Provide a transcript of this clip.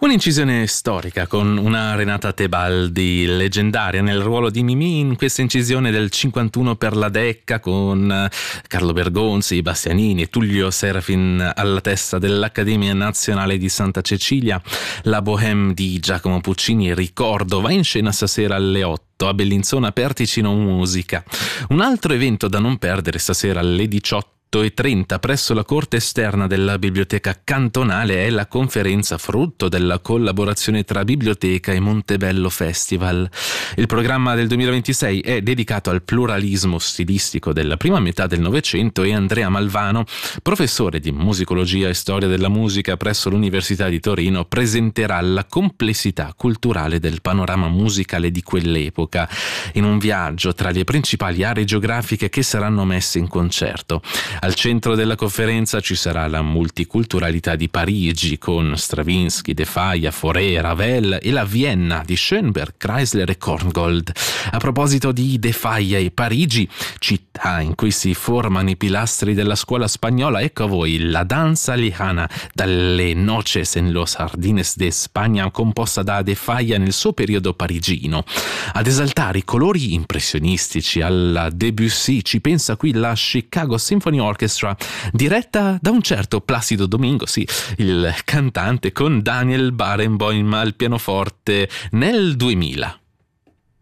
Un'incisione storica con una Renata Tebaldi leggendaria nel ruolo di Mimì in questa incisione del 51 per la Decca, con Carlo Bergonzi, Bastianini e Tullio Serafin alla testa dell'Accademia Nazionale di Santa Cecilia. La Bohème di Giacomo Puccini, Ricordo, va in scena stasera alle 8 a Bellinzona per Ticino Musica. Un altro evento da non perdere stasera alle 18:30 presso la corte esterna della biblioteca cantonale è la conferenza frutto della collaborazione tra biblioteca e Montebello Festival. Il programma del 2026 è dedicato al pluralismo stilistico della prima metà del Novecento e Andrea Malvano, professore di musicologia e storia della musica presso l'Università di Torino, presenterà la complessità culturale del panorama musicale di quell'epoca in un viaggio tra le principali aree geografiche che saranno messe in concerto. Al centro della conferenza ci sarà la multiculturalità di Parigi con Stravinsky, De Falla, Fauré, Ravel e la Vienna di Schoenberg, Kreisler e Korngold. A proposito di De Falla e Parigi, città in cui si formano i pilastri della scuola spagnola, ecco a voi la danza lejana dalle Noches en los Jardines de España, composta da De Falla nel suo periodo parigino. Ad esaltare i colori impressionistici alla Debussy ci pensa qui la Chicago Symphony Orchestra, diretta da un certo Placido Domingo, sì, il cantante, con Daniel Barenboim al pianoforte nel 2000.